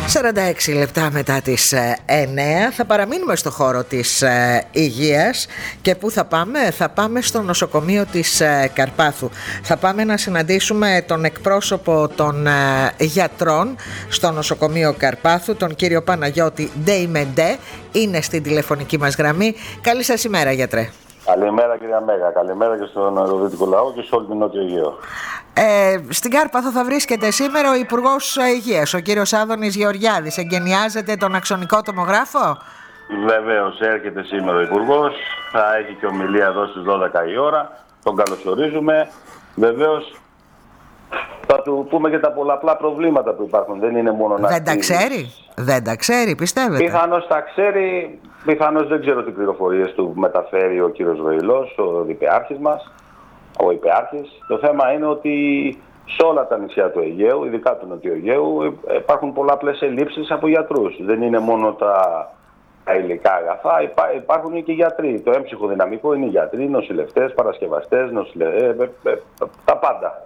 46 λεπτά μετά τις 9 θα παραμείνουμε στο χώρο της υγείας. Και πού θα πάμε? Θα πάμε στο νοσοκομείο της Καρπάθου. Θα πάμε να συναντήσουμε τον εκπρόσωπο των γιατρών στο νοσοκομείο Καρπάθου, τον κύριο Παναγιώτη Ντεϊμεντέ. Είναι στην τηλεφωνική μας γραμμή. Καλή σας ημέρα, γιατρέ. Καλημέρα, κυρία Μέγα. Καλημέρα και στον αεροδυτικό λαό και σε όλη την Νότιο Αιγαίο. Στην Κάρπαθο θα βρίσκεται σήμερα ο Υπουργός Υγείας, ο κύριος Άδωνης Γεωργιάδης. Εγκαινιάζεται τον αξονικό τομογράφο? Βεβαίως, έρχεται σήμερα ο Υπουργός. Θα έχει και ομιλία εδώ στις 12 η ώρα. Τον καλωσορίζουμε. Βεβαίως, θα του πούμε και τα πολλαπλά προβλήματα που υπάρχουν. Δεν είναι μόνο να... Δεν τα ξέρει? Δεν τα ξέρει, πιστεύετε? Πιθανώς τα ξέρει. Πιθανώς δεν ξέρω τι πληροφορίες του μεταφέρει ο κύριος Βοηλός, ο διπεάρχης μας. Ο υπεάρχης. Το θέμα είναι ότι σε όλα τα νησιά του Αιγαίου, ειδικά του Νοτιού Αιγαίου, υπάρχουν πολλαπλές ελλείψεις από γιατρούς. Δεν είναι μόνο τα υλικά αγαθά, υπάρχουν και γιατροί. Το έμψυχο δυναμικό είναι οι γιατροί, νοσηλευτές, παρασκευαστές, τα πάντα.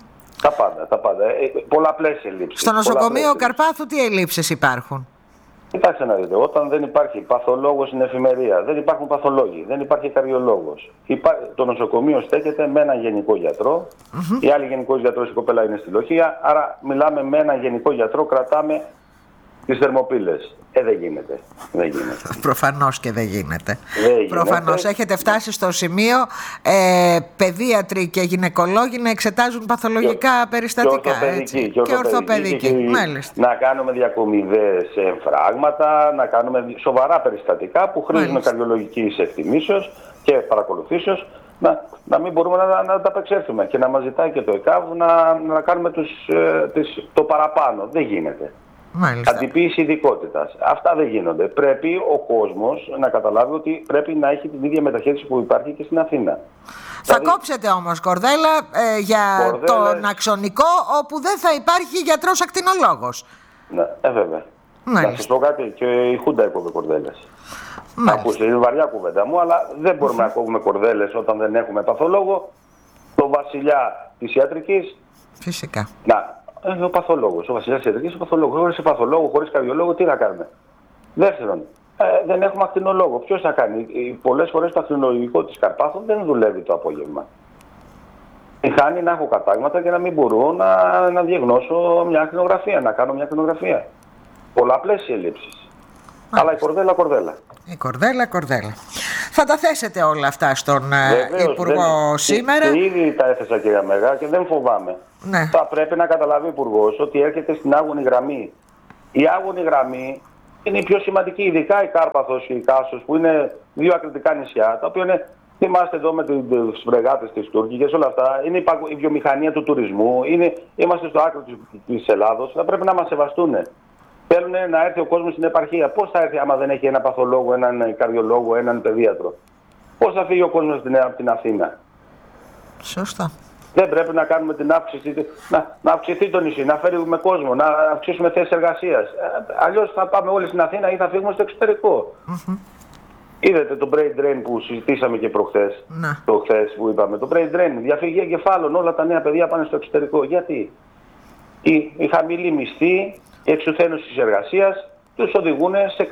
Τα πάντα. Πολλαπλές ελλείψεις. Στο νοσοκομείο Καρπάθου τι ελλείψεις υπάρχουν? Κοιτάξτε να δείτε, όταν δεν υπάρχει παθολόγος στην εφημερία, δεν υπάρχουν παθολόγοι, δεν υπάρχει καρδιολόγος. Το νοσοκομείο στέκεται με έναν γενικό γιατρό, η άλλη γενικός γιατρός, η κοπέλα είναι στη Λοχεία, άρα μιλάμε με έναν γενικό γιατρό, κρατάμε τις θερμοπύλες. Δεν γίνεται. Προφανώς και δεν γίνεται. Προφανώς έχετε φτάσει στο σημείο παιδίατροι και γυναικολόγοι να εξετάζουν παθολογικά περιστατικά. Και ορθοπαιδική. Μάλιστα. Να κάνουμε διακομιδές εμφράγματα, να κάνουμε σοβαρά περιστατικά που χρήζουν καρδιολογικής εκτιμήσεως και παρακολουθήσεως. Να μην μπορούμε να τα απεξέλθουμε και να μας ζητάει και το ΕΚΑΒ να κάνουμε το παραπάνω. Δεν γίνεται. Αντιποίηση ειδικότητας. Αυτά δεν γίνονται. Πρέπει ο κόσμος να καταλάβει ότι πρέπει να έχει την ίδια μεταχείριση που υπάρχει και στην Αθήνα. Θα κόψετε όμως κορδέλα για τον αξονικό, όπου δεν θα υπάρχει γιατρός ακτινολόγος. Ναι, βέβαια. Να σας πω κάτι, και η Χούντα έκοβε κορδέλες. Ακούστε, είναι βαριά κουβέντα μου, αλλά δεν μπορούμε να κόβουμε κορδέλες όταν δεν έχουμε παθολόγο. Το βασιλιά της ιατρικής. Φυσικά. Ο παθολόγος, ο βασιλιάς της ιατρικής, ο παθολόγος. Χωρίς παθολόγο, χωρίς καρδιολόγο, τι να κάνουμε? Δεύτερον, δεν έχουμε ακτινολόγο. Ποιος θα κάνει? Πολλές φορές το ακτινολογικό της Καρπάθου δεν δουλεύει το απόγευμα. Χάνει να έχω κατάγματα και να μην μπορώ να διαγνώσω μια ακτινογραφία, να κάνω μια ακτινογραφία. Πολλαπλές οι ελλείψεις. Αλλά η κορδέλα. Η κορδέλα. Θα τα θέσετε όλα αυτά στον Υπουργό σήμερα? Και ήδη τα έθεσα, κυρία Μέγα, και δεν φοβάμαι. Ναι. Θα πρέπει να καταλάβει ο Υπουργός ότι έρχεται στην άγωνη γραμμή. Η άγωνη γραμμή είναι η πιο σημαντική, ειδικά η Κάρπαθος και η Κάσος, που είναι δύο ακριτικά νησιά, τα οποία είναι, θυμάστε εδώ με τις φρεγάτες της τουρκικές, όλα αυτά, είναι η βιομηχανία του τουρισμού, είμαστε στο άκρο της Ελλάδος, θα πρέπει να μας σεβαστούν. Θέλουν να έρθει ο κόσμος στην επαρχία. Πώς θα έρθει άμα δεν έχει έναν παθολόγο, έναν καρδιολόγο, έναν παιδίατρο? Πώς θα φύγει ο κόσμος από την Αθήνα? Σωστά. Δεν πρέπει να κάνουμε την αύξηση, να αυξηθεί το νησί, να φέρουμε κόσμο, να αυξήσουμε θέσεις εργασίας. Αλλιώς θα πάμε όλοι στην Αθήνα ή θα φύγουμε στο εξωτερικό. Είδατε το brain drain που συζητήσαμε και προχθές, το χθες που είπαμε. Το brain drain, διαφυγή εγκεφάλων, όλα τα νέα παιδιά πάνε στο εξωτερικό. Γιατί? Η χαμηλή μισθή, η εξουθένωση της εργασίας τους οδηγούν σε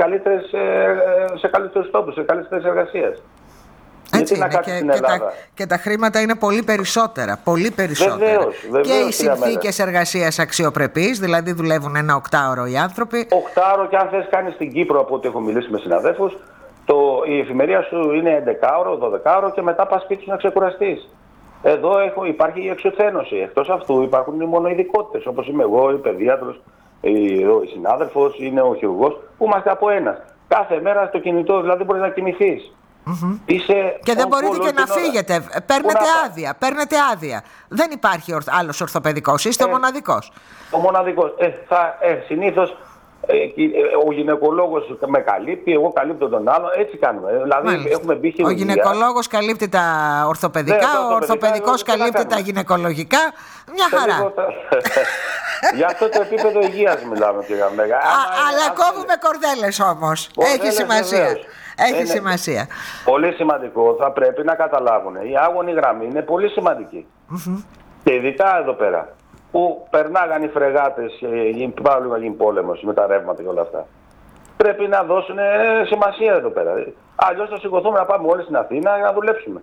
καλύτερους τόπους, σε καλύτερες εργασίες. Έτσι είναι, και τα χρήματα είναι πολύ περισσότερα. Βεβαίως, και οι συνθήκες εργασίας αξιοπρεπείς, δηλαδή δουλεύουν ένα 8ωρο οι άνθρωποι. 8ωρο, και αν θες κάνεις στην Κύπρο, από ό,τι έχω μιλήσει με συναδέλφους, η εφημερία σου είναι 11ωρο, 12ωρο και μετά πας σπίτι σου να ξεκουραστείς. Εδώ υπάρχει η εξουθένωση. Εκτός αυτού υπάρχουν οι μονοειδικότητες, όπως είμαι εγώ, η παιδίατρος, η συνάδελφος, είναι ο χειρουργός, που είμαστε από ένας. Κάθε μέρα στο κινητό, δηλαδή μπορείς να κοιμηθείς. Και δεν μπορείτε και να φύγετε. Παίρνετε άδεια. Δεν υπάρχει άλλος ορθοπαιδικός. Είστε ο μοναδικός. Ο μοναδικός. Συνήθως ο γυναικολόγος με καλύπτει, εγώ καλύπτω τον άλλο. Έτσι κάνουμε. Δηλαδή έχουμε μπει χειρουργία. Ο γυναικολόγος καλύπτει τα ορθοπαιδικά, ο ορθοπαιδικός καλύπτει τα γυναικολογικά. Μια χαρά. Για αυτό το επίπεδο υγείας μιλάμε, κύριε Μέγα. Αλλά κόβουμε κορδέλες όμως. Έχει σημασία. Έχει σημασία. Πολύ σημαντικό. Θα πρέπει να καταλάβουν. Η άγωνη γραμμή είναι πολύ σημαντική. Και ειδικά εδώ πέρα. που περνάγαν οι φρεγάτες, πάλι να γίνει πόλεμος με τα ρεύματα και όλα αυτά. Πρέπει να δώσουν σημασία εδώ πέρα. Αλλιώς θα σηκωθούμε να πάμε όλοι στην Αθήνα για να δουλέψουμε.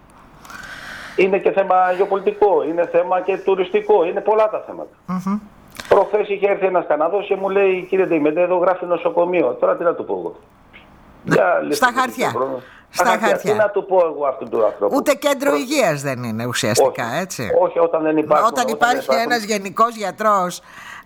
Είναι και θέμα γεωπολιτικό, είναι θέμα και τουριστικό, είναι πολλά τα θέματα. Προχθές είχε έρθει ένας Καναδός και μου λέει, κύριε Ντέιμεντε, εδώ γράφει νοσοκομείο. Τώρα τι να του πω εγώ. Στα χαρτιά. Στα χαρτιά. Τι να του πω εγώ αυτού του ανθρώπου. Ούτε κέντρο υγείας δεν είναι ουσιαστικά, όχι, έτσι. Όχι, όταν δεν υπάρχει. Όταν υπάρχει ένας γενικός γιατρός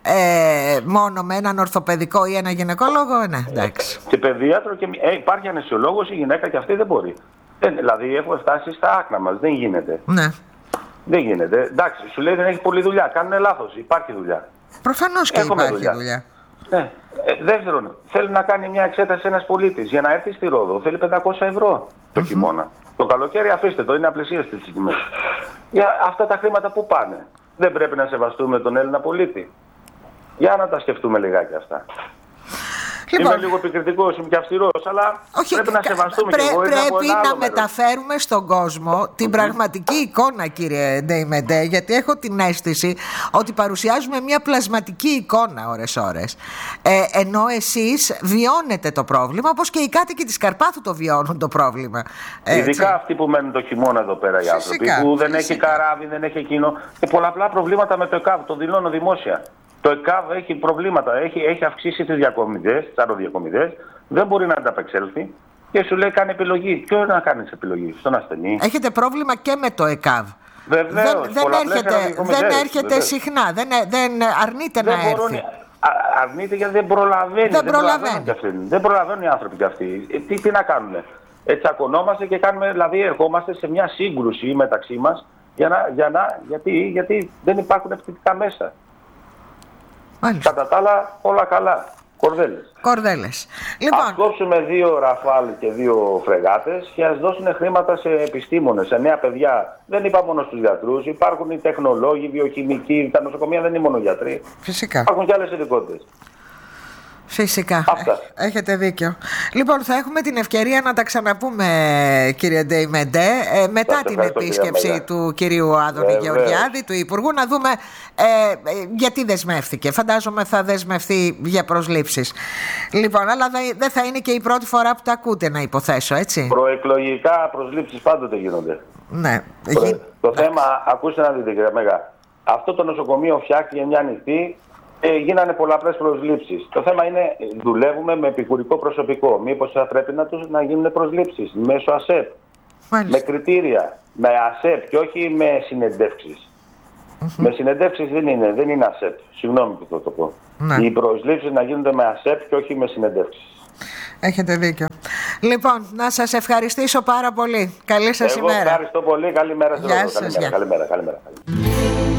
μόνο με έναν ορθοπαιδικό ή ένα γυναικόλογο, ναι, εντάξει. Και παιδίατρο και υπάρχει αναισιολόγος, η γυναίκα και αυτή δεν μπορεί. Δηλαδή έχουμε φτάσει στα άκρα μας. Δεν γίνεται. Ναι. Δεν γίνεται. Εντάξει, σου λέει δεν έχει πολλή δουλειά. Κάνουν λάθος. Υπάρχει δουλειά. Προφανώς και υπάρχει δουλειά. Ναι. Δεύτερον, θέλει να κάνει μια εξέταση ένας πολίτης για να έρθει στη Ρόδο. Θέλει 500 ευρώ το χειμώνα. Το καλοκαίρι αφήστε το, είναι απλησίαστες τις τιμές. Για αυτά τα χρήματα που πάνε. Δεν πρέπει να σεβαστούμε τον Έλληνα πολίτη. Για να τα σκεφτούμε λιγάκι αυτά. Λοιπόν, είμαι λίγο επικριτικός, είμαι και αυστηρός, αλλά όχι, πρέπει να σεβαστούμε και εγώ. Πρέπει να μεταφέρουμε στον κόσμο την πραγματική εικόνα, κύριε Ντέιμεντε, γιατί έχω την αίσθηση ότι παρουσιάζουμε μια πλασματική εικόνα ώρες-ώρες. Ενώ εσείς βιώνετε το πρόβλημα, όπως και οι κάτοικοι της Καρπάθου το βιώνουν το πρόβλημα. Ειδικά αυτοί που μένουν το χειμώνα εδώ πέρα, οι άνθρωποι, που δεν έχει καράβι, δεν έχει εκείνο. Και πολλαπλά προβλήματα με το ΕΚΑΒ, το δηλώνω δημόσια. Το ΕΚΑΒ έχει προβλήματα, έχει αυξήσει τις διακομιδές, τις αεροδιακομιδές, δεν μπορεί να ανταπεξέλθει και σου λέει κάνει επιλογή. Ποιο να κάνεις επιλογή, στον ασθενή. Έχετε πρόβλημα και με το ΕΚΑΒ. Βεβαίως, δεν έρχεται συχνά, δεν αρνείται να έρθει. Αρνείται γιατί δεν προλαβαίνει. Δεν προλαβαίνουν οι άνθρωποι κι αυτοί. Τι να κάνουν. Τσακωνόμαστε και κάνουμε, δηλαδή ερχόμαστε σε μια σύγκρουση μεταξύ μας γιατί δεν υπάρχουν ευθυντικά μέσα. Μάλιστα. Κατά τα άλλα, όλα καλά. Κορδέλες. Λοιπόν, ας κόψουμε 2 ραφάλ και 2 φρεγάτες και ας δώσουν χρήματα σε επιστήμονες, σε νέα παιδιά. Δεν είπα μόνο στους γιατρούς, υπάρχουν οι τεχνολόγοι, οι βιοχημικοί, τα νοσοκομεία δεν είναι μόνο γιατροί. Φυσικά. Υπάρχουν και άλλες ειδικότητες. Φυσικά. Έχετε δίκιο. Λοιπόν, θα έχουμε την ευκαιρία να τα ξαναπούμε, κύριε Ντέιμεντε, μετά την επίσκεψη του κυρίου Άδωνη Γεωργιάδη, του Υπουργού, να δούμε γιατί δεσμεύτηκε. Φαντάζομαι θα δεσμευτεί για προσλήψεις. Λοιπόν, αλλά δεν θα είναι και η πρώτη φορά που τα ακούτε, να υποθέσω, έτσι. Προεκλογικά προσλήψεις πάντοτε γίνονται. Ναι. Το θέμα, ακούστε να δείτε, κύριε Μέγα, αυτό το νοσοκομείο φτιάχτηκε μια νυχτή. Γίνανε πολλαπλές προσλήψεις. Το θέμα είναι, δουλεύουμε με επικουρικό προσωπικό. Μήπως θα πρέπει να γίνουν προσλήψεις μέσω ΑΣΕΠ. Μάλιστα. Με κριτήρια, με ΑΣΕΠ και όχι με συνεντεύξεις. Με συνεντεύξεις δεν είναι ΑΣΕΠ. Συγγνώμη που θα το πω. Ναι. Οι προσλήψεις να γίνονται με ΑΣΕΠ και όχι με συνεντεύξεις. Έχετε δίκιο. Λοιπόν, να σας ευχαριστήσω πάρα πολύ. Καλή σας ημέρα. Ευχαριστώ πολύ. Καλημέρα. Γεια σας. Καλημέρα.